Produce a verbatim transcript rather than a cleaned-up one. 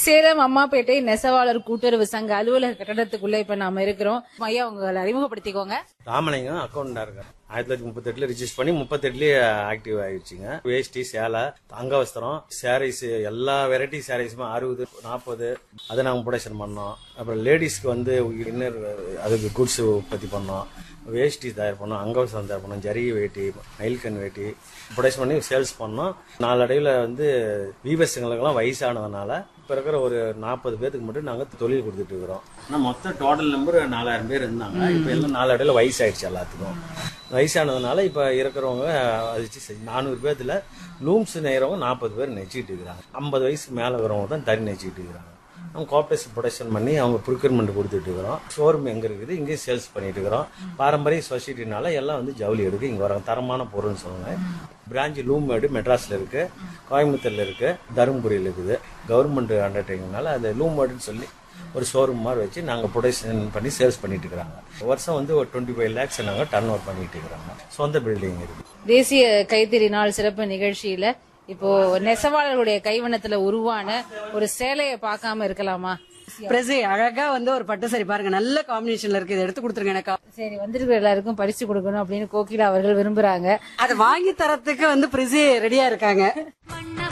சேலம் அம்மாப்பேட்டை நெசவாளர் கூட்டுறவு சங்க அலுவலக கட்டடத்துக்குள்ள இப்ப நாம இருக்கிறோம். ஐயா, உங்களை அறிமுகப்படுத்திக்கோங்க. ராமலிங்கம் அக்கௌண்டா இருக்காரு. ஆயிரத்தி தொள்ளாயிரத்தி முப்பத்தி எட்டுல ரிஜிஸ்டர் பண்ணி முப்பத்தி எட்டுலயே ஆக்டிவ் ஆயிடுச்சுங்க. வேஷ்டி, சேலை, அங்கவஸ்திரம், சாரீஸ், எல்லா வெரைட்டி சாரீஸுமே அறுபது நாற்பது அதை நாங்க ப்ரொடக்ஷன் பண்ணோம். அப்புறம் லேடிஸ்க்கு வந்து இன்னர் அதுக்கு குட்ஸ் உற்பத்தி பண்ணோம். வேஷ்டி தயார் பண்ணோம், அங்கவஸ்திரம் தயார் பண்ணோம், ஜரிகை வேட்டி, மயில்கன் வேட்டி ப்ரொடக்ஷன் பண்ணி சேல்ஸ் பண்ணோம். நாளடைவில் வந்து வீவர்ஸுங்களுக்கெல்லாம் வயசானதுனால இப்ப இருக்கிற ஒரு நாற்பது பேருக்கு மட்டும் நாங்க தொழில் கொடுத்துட்டு இருக்கிறோம். ஆனா மொத்தம் டோட்டல் நம்பர் நாலாயிரம் பேர் இருந்தாங்க. இப்ப எல்லாம் நாளடைவில் வயசாயிடுச்சு. எல்லாத்துக்கும் வயசானதுனால இப்ப இருக்கிறவங்க நானூறு பேர்த்துல லூம்ஸ் நெய்யறவங்க நாற்பது பேர் நெச்சிட்டு இருக்கிறாங்க. ஐம்பது வயசுக்கு மேல இருக்கிறவங்க தான் தறி நெச்சிட்டு இருக்கிறாங்க. அவங்க கோஆபரேஷன் ப்ரொடக்ஷன் பண்ணி அவங்க ப்ரொக்யூர்மெண்ட் கொடுத்துட்டு இருக்கிறோம். ஷோரூம் எங்க இருக்குது, இங்கேயும் சேல்ஸ் பண்ணிட்டு இருக்கிறோம். பாரம்பரிய சொசைட்டினால எல்லாம் வந்து ஜவுளி எடுக்கு இங்க வராங்க. தரமான பொருள்னு சொல்லுங்க. பிரான்ச் லூம்மேடு மெட்ராஸ்ல இருக்கு, கோயம்புத்தூர்ல இருக்கு, தருமபுரியில் இருக்குது. கவர்மெண்ட் அண்டர்டேக்கிங்னால அது லூம்மேடுன்னு சொல்லி ஒரு ஷோரூம் மாதிரி வச்சு நாங்க ப்ரொடக்ஷன் பண்ணி சேல்ஸ் பண்ணிட்டு இருக்கிறாங்க. வருஷம் வந்து ஒரு டுவெண்ட்டி ஃபைவ் லேக்ஸ் நாங்க டர்ன் ஓவர் பண்ணிட்டு இருக்கிறாங்க. சொந்த பில்டிங் இருக்கு. தேசிய கைத்தறி நாள் சிறப்பு நிகழ்ச்சியில இப்போ நெசவாளர்களுடைய கைவண்ணத்துல உருவான ஒரு சேலையை பார்க்காம இருக்கலாமா? பிரசி அழகா வந்து ஒரு பட்டு சரி பாருங்க, நல்ல காம்பினேஷன்ல இருக்கு. இதை எடுத்து கொடுத்துருங்க எனக்கு. சரி, வந்திருக்கிற எல்லாருக்கும் பரிசு கொடுக்கணும் அப்படின்னு கோகிலா அவர்கள் விரும்புறாங்க. அதை வாங்கி தரத்துக்கு வந்து பிரசி ரெடியா இருக்காங்க.